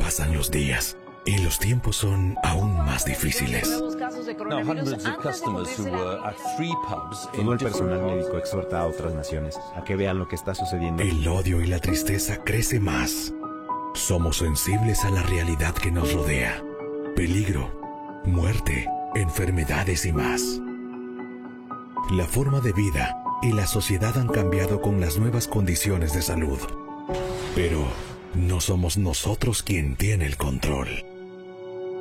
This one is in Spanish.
pasan los días y los tiempos son aún más difíciles. Todo el personal médico exhorta a otras naciones a que vean lo que está sucediendo. El odio y la tristeza crece más. Somos sensibles a la realidad que nos rodea. Peligro, muerte, enfermedades y más. La forma de vida y la sociedad han cambiado con las nuevas condiciones de salud. Pero no somos nosotros quien tiene el control.